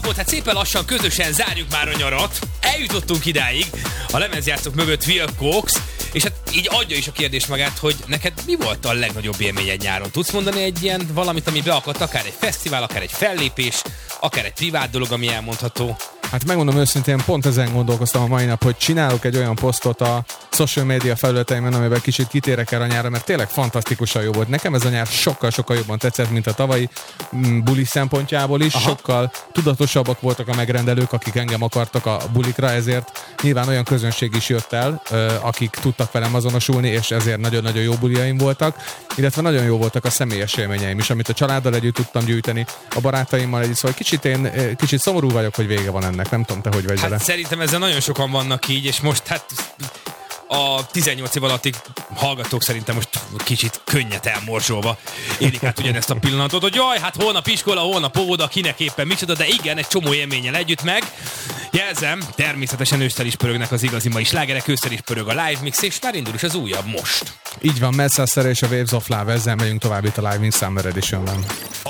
Hát szépen lassan közösen zárjuk már a nyarat. Eljutottunk idáig a lemezjátszók mögött Will Cox, és hát így adja is a kérdés magát, hogy neked mi volt a legnagyobb élményed nyáron? Tudsz mondani egy ilyen valamit, ami beakadt, akár egy fesztivál, akár egy fellépés, akár egy privát dolog, ami elmondható? Hát megmondom őszintén, pont ezen gondolkoztam a mai nap, hogy csinálok egy olyan posztot a social media felületeimen, amiben kicsit kitérek el a nyárra, mert tényleg fantasztikusan jó volt. Nekem ez a nyár sokkal jobban tetszett, mint a tavalyi buli szempontjából is. Aha. Sokkal tudatosabbak voltak a megrendelők, akik engem akartak a bulikra, ezért nyilván olyan közönség is jött el, akik tudtak velem azonosulni, és ezért nagyon-nagyon jó buliaim voltak, illetve nagyon jó voltak a személyes élményeim is, amit a családdal együtt tudtam gyűjteni, a barátaimmal együtt, szóval kicsit szomorú vagyok, hogy vége van ennek. Nem tudom, te hogy vagy vele. Hát szerintem ezzel nagyon sokan vannak így, és most hát a 18 év alatti hallgatók szerintem most kicsit könnyet elmorzsolva élik át ugyanezt a pillanatot, hogy jaj, hát holnap iskola, holnap óvoda, kinek éppen micsoda, de igen, egy csomó élménnyel együtt meg. Jelzem, természetesen ősszel is pörögnek az igazi mai slágerek, ősszel is pörög a live mix, és már indul is az újabb most. Így van, Messalser és a Waves of Love, ezzel megyünk tovább itt a Live in Summer Edition-ben.